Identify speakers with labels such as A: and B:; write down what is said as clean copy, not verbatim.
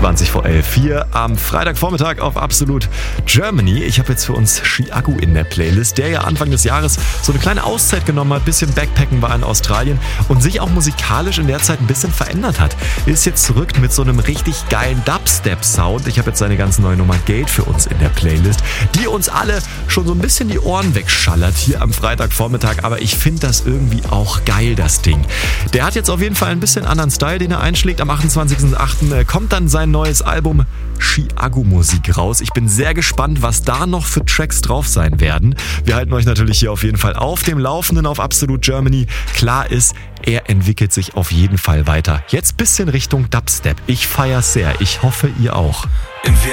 A: 11:20 hier am Freitagvormittag auf Absolut Germany. Ich habe jetzt für uns Chiago in der Playlist, der ja Anfang des Jahres so eine kleine Auszeit genommen hat, bisschen Backpacken war in Australien und sich auch musikalisch in der Zeit ein bisschen verändert hat. Ist jetzt zurück mit so einem richtig geilen Dubstep-Sound. Ich habe jetzt seine ganz neue Nummer Gate für uns in der Playlist, die uns alle schon so ein bisschen die Ohren wegschallert hier am Freitagvormittag, aber ich finde das irgendwie auch geil, das Ding. Der hat jetzt auf jeden Fall ein bisschen anderen Style, den er einschlägt. Am 28.08. kommt dann sein neues Album Chiago Musik raus. Ich bin sehr gespannt, was da noch für Tracks drauf sein werden. Wir halten euch natürlich hier auf jeden Fall auf dem Laufenden auf Absolut Germany. Klar ist, er entwickelt sich auf jeden Fall weiter. Jetzt bisschen Richtung Dubstep. Ich feier's sehr. Ich hoffe, ihr auch.
B: In